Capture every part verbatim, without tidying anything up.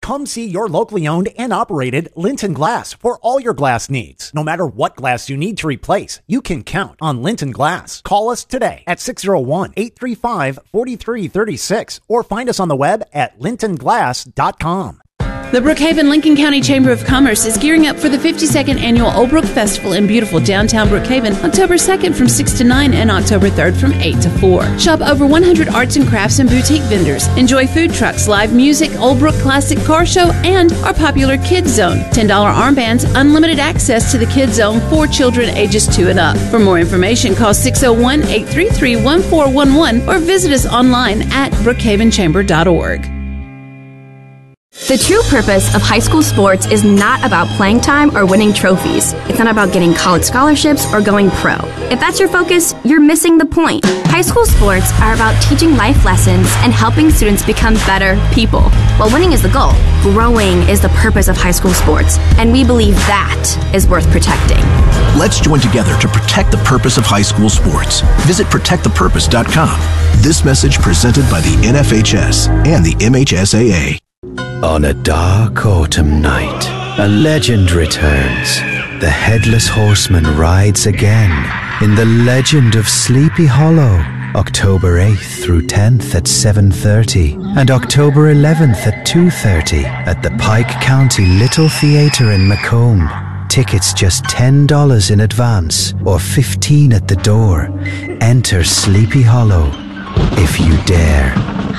Come see your locally owned and operated Linton Glass for all your glass needs. No matter what glass you need to replace, you can count on Linton Glass. Call us today at six oh one, eight three five, four three three six or find us on the web at linton glass dot com. The Brookhaven Lincoln County Chamber of Commerce is gearing up for the fifty-second Annual Old Brook Festival in beautiful downtown Brookhaven, October second from six to nine and October third from eight to four. Shop over one hundred arts and crafts and boutique vendors. Enjoy food trucks, live music, Old Brook Classic Car Show, and our popular Kids Zone. ten dollars armbands, unlimited access to the Kids Zone for children ages two and up. For more information, call six oh one, eight three three, one four one one or visit us online at brookhaven chamber dot org. The true purpose of high school sports is not about playing time or winning trophies. It's not about getting college scholarships or going pro. If that's your focus, you're missing the point. High school sports are about teaching life lessons and helping students become better people. While winning is the goal, growing is the purpose of high school sports, and we believe that is worth protecting. Let's join together to protect the purpose of high school sports. Visit protect the purpose dot com. This message presented by the N F H S and the M H S A A. On a dark autumn night, a legend returns. The Headless Horseman rides again in the legend of Sleepy Hollow, October eighth through tenth at seven thirty and October eleventh at two thirty at the Pike County Little Theatre in Macomb. Tickets just ten dollars in advance or fifteen dollars at the door. Enter Sleepy Hollow if you dare.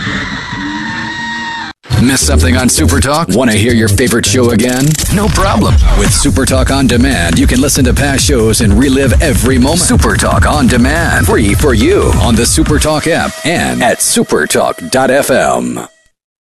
Miss something on Super Talk? Want to hear your favorite show again? No problem. With Super Talk On Demand, you can listen to past shows and relive every moment. Super Talk On Demand. Free for you on the Super Talk app and at supertalk dot f m.